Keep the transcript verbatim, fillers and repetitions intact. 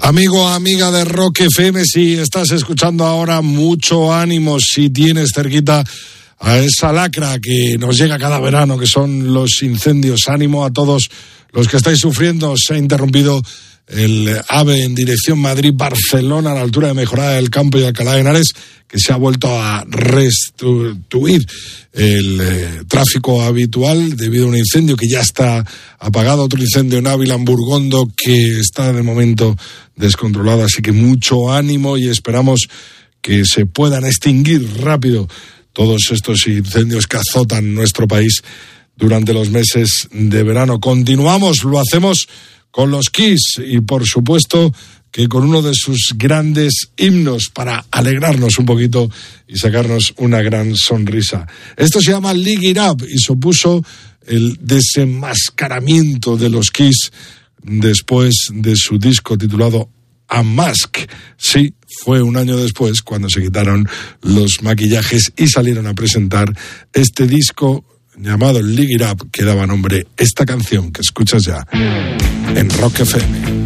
Amigo, amiga de Rock F M, si estás escuchando ahora, mucho ánimo si tienes cerquita a esa lacra que nos llega cada verano, que son los incendios. Ánimo a todos los que estáis sufriendo. Se ha interrumpido el AVE en dirección Madrid-Barcelona a la altura de Mejorada del Campo y Alcalá de Henares, que se ha vuelto a restituir el eh, tráfico habitual debido a un incendio que ya está apagado. Otro incendio en Ávila, en Burgondo, que está de momento descontrolado, así que mucho ánimo y esperamos que se puedan extinguir rápido todos estos incendios que azotan nuestro país durante los meses de verano. Continuamos, lo hacemos con los Kiss y por supuesto que con uno de sus grandes himnos para alegrarnos un poquito y sacarnos una gran sonrisa. Esto se llama Lick It Up y supuso el desenmascaramiento de los Kiss después de su disco titulado Unmask. Sí, fue un año después cuando se quitaron los maquillajes y salieron a presentar este disco llamado Lick It Up, que daba nombre a esta canción que escuchas ya en Rock F M.